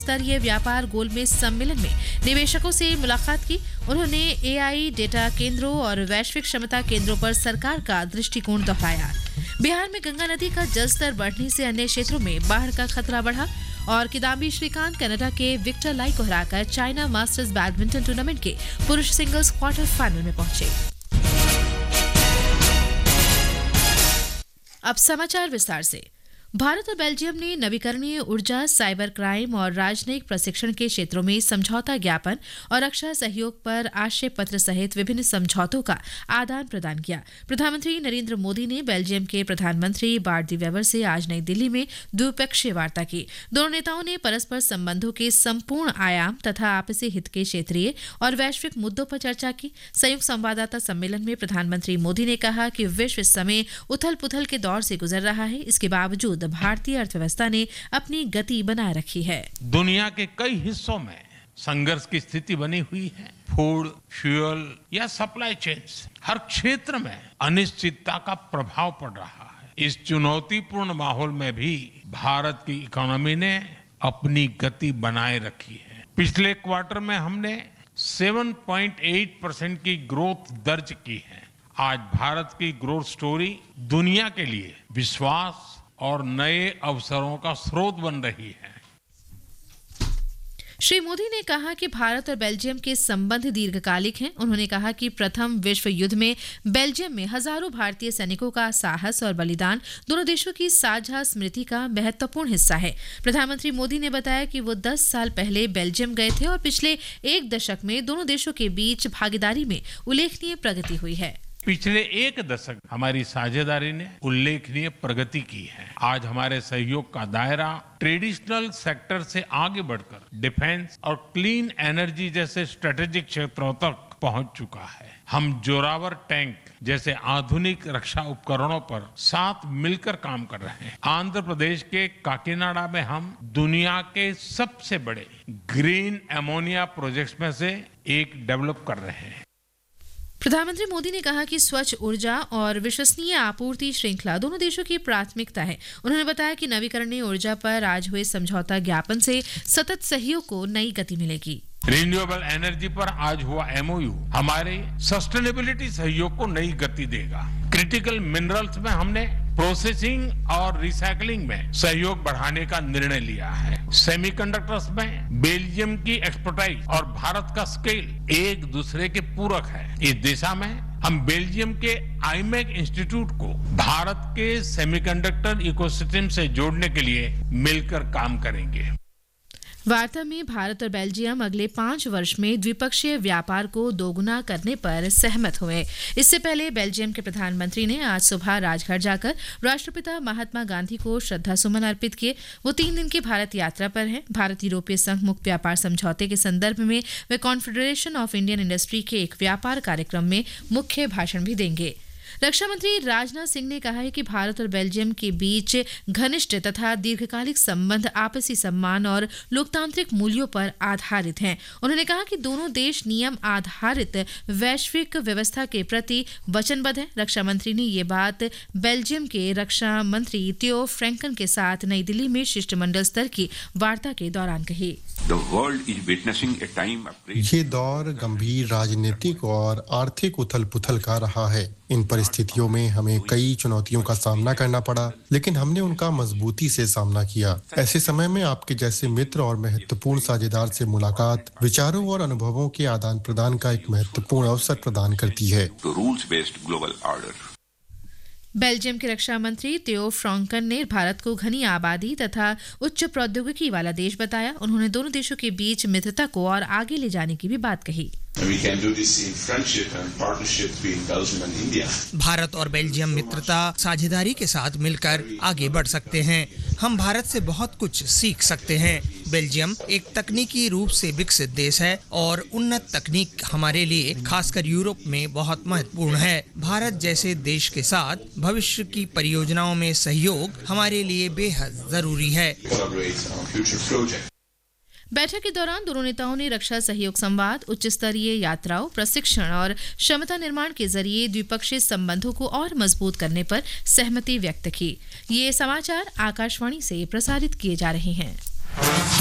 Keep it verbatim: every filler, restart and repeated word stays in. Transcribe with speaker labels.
Speaker 1: स्तरीय व्यापार गोलमेज सम्मेलन में निवेशकों से मुलाकात की। उन्होंने एआई डेटा केंद्रों और वैश्विक क्षमता केंद्रों पर सरकार का दृष्टिकोण दोहराया। बिहार में गंगा नदी का जलस्तर बढ़ने से अन्य क्षेत्रों में बाढ़ का खतरा बढ़ा और किदाम्बी श्रीकांत कनाडा के विक्टर लाई को हराकर चाइना मास्टर्स बैडमिंटन टूर्नामेंट के पुरुष सिंगल्स क्वार्टर फाइनल में पहुंचे। अब समाचार विस्तार से। भारत और बेल्जियम ने नवीकरणीय ऊर्जा, साइबर क्राइम और राजनयिक प्रशिक्षण के क्षेत्रों में समझौता ज्ञापन और रक्षा सहयोग पर आशय पत्र सहित विभिन्न समझौतों का आदान प्रदान किया। प्रधानमंत्री नरेंद्र मोदी ने बेल्जियम के प्रधानमंत्री बार्ट दी वेवर से आज नई दिल्ली में द्विपक्षीय वार्ता की। दोनों नेताओं ने परस्पर संबंधों के संपूर्ण आयाम तथा आपसी हित के क्षेत्रीय और वैश्विक मुद्दों पर चर्चा की। संयुक्त संवाददाता सम्मेलन में प्रधानमंत्री मोदी ने कहा कि विश्व इस समय उथल पुथल के दौर से गुजर रहा है। इसके बावजूद भारतीय अर्थव्यवस्था ने अपनी गति बनाए रखी है।
Speaker 2: दुनिया के कई हिस्सों में संघर्ष की स्थिति बनी हुई है। फूड, फ्यूल या सप्लाई चेन्स, हर क्षेत्र में अनिश्चितता का प्रभाव पड़ रहा है। इस चुनौतीपूर्ण माहौल में भी भारत की इकोनॉमी ने अपनी गति बनाए रखी है। पिछले क्वार्टर में हमने सात पॉइंट आठ परसेंट की ग्रोथ दर्ज की है। आज भारत की ग्रोथ स्टोरी दुनिया के लिए विश्वास और नए अवसरों का स्रोत बन रही है।
Speaker 1: श्री मोदी ने कहा कि भारत और बेल्जियम के संबंध दीर्घकालिक हैं। उन्होंने कहा कि प्रथम विश्व युद्ध में बेल्जियम में हजारों भारतीय सैनिकों का साहस और बलिदान दोनों देशों की साझा स्मृति का महत्वपूर्ण हिस्सा है। प्रधानमंत्री मोदी ने बताया कि वो दस साल पहले बेल्जियम गए थे और पिछले एक दशक में दोनों देशों के बीच भागीदारी में उल्लेखनीय प्रगति हुई है।
Speaker 2: पिछले एक दशक हमारी साझेदारी ने उल्लेखनीय प्रगति की है। आज हमारे सहयोग का दायरा ट्रेडिशनल सेक्टर से आगे बढ़कर डिफेंस और क्लीन एनर्जी जैसे स्ट्रेटेजिक क्षेत्रों तक पहुंच चुका है। हम जोरावर टैंक जैसे आधुनिक रक्षा उपकरणों पर साथ मिलकर काम कर रहे हैं। आंध्र प्रदेश के काकीनाडा में हम दुनिया के सबसे बड़े ग्रीन एमोनिया प्रोजेक्ट्स में से एक डेवलप कर रहे हैं।
Speaker 1: प्रधानमंत्री मोदी ने कहा कि स्वच्छ ऊर्जा और विश्वसनीय आपूर्ति श्रृंखला दोनों देशों की प्राथमिकता है। उन्होंने बताया कि नवीकरणीय ऊर्जा पर आज हुए समझौता ज्ञापन से सतत सहयोग को नई गति मिलेगी।
Speaker 2: रिन्यूएबल एनर्जी पर आज हुआ एमओयू हमारे सस्टेनेबिलिटी सहयोग को नई गति देगा। क्रिटिकल मिनरल्स में हमने प्रोसेसिंग और रिसाइकलिंग में सहयोग बढ़ाने का निर्णय लिया है। सेमीकंडक्टर्स में बेल्जियम की एक्सपर्टाइज और भारत का स्केल एक दूसरे के पूरक है। इस दिशा में हम बेल्जियम के आईमेक इंस्टीट्यूट को भारत के सेमीकंडक्टर इकोसिस्टम से जोड़ने के लिए मिलकर काम करेंगे।
Speaker 1: वार्ता में भारत और बेल्जियम अगले पांच वर्ष में द्विपक्षीय व्यापार को दोगुना करने पर सहमत हुए। इससे पहले बेल्जियम के प्रधानमंत्री ने आज सुबह राजघाट जाकर राष्ट्रपिता महात्मा गांधी को श्रद्धासुमन अर्पित किए। वो तीन दिन की भारत यात्रा पर हैं। भारत यूरोपीय संघ मुक्त व्यापार समझौते के संदर्भ में वे कॉन्फेडरेशन ऑफ इंडियन इंडस्ट्री के एक व्यापार कार्यक्रम में मुख्य भाषण भी देंगे। रक्षा मंत्री राजनाथ सिंह ने कहा है कि भारत और बेल्जियम के बीच घनिष्ठ तथा दीर्घकालिक संबंध आपसी सम्मान और लोकतांत्रिक मूल्यों पर आधारित हैं। उन्होंने कहा कि दोनों देश नियम आधारित वैश्विक व्यवस्था के प्रति वचनबद्ध हैं। रक्षा मंत्री ने ये बात बेल्जियम के रक्षा मंत्री थियो फ्रैंकन के साथ नई दिल्ली में शिष्टमंडल स्तर की वार्ता के दौरान कही।
Speaker 3: ये दौर गंभीर राजनीतिक और आर्थिक उथल पुथल का रहा है। इन परिस्थितियों में हमें कई चुनौतियों का सामना करना पड़ा, लेकिन हमने उनका मजबूती से सामना किया। ऐसे समय में आपके जैसे मित्र और महत्वपूर्ण साझेदार से मुलाकात विचारों और अनुभवों के आदान प्रदान का एक महत्वपूर्ण अवसर प्रदान करती है।
Speaker 1: बेल्जियम के रक्षा मंत्री थियो फ्रैंकन ने भारत को घनी आबादी तथा उच्च प्रौद्योगिकी वाला देश बताया। उन्होंने दोनों देशों के बीच मित्रता को और आगे ले जाने की भी बात कही।
Speaker 4: भारत और बेल्जियम मित्रता साझेदारी के साथ मिलकर आगे बढ़ सकते हैं। हम भारत से बहुत कुछ सीख सकते हैं। बेल्जियम एक तकनीकी रूप से विकसित देश है और उन्नत तकनीक हमारे लिए खासकर यूरोप में बहुत महत्वपूर्ण है। भारत जैसे देश के साथ भविष्य की परियोजनाओं में सहयोग हमारे लिए बेहद जरूरी है।
Speaker 1: बैठक के दौरान दोनों नेताओं ने रक्षा सहयोग संवाद, उच्च स्तरीय यात्राओं, प्रशिक्षण और क्षमता निर्माण के जरिए द्विपक्षीय संबंधों को और मजबूत करने पर सहमति व्यक्त की। ये समाचार आकाशवाणी से प्रसारित किए जा रहे हैं।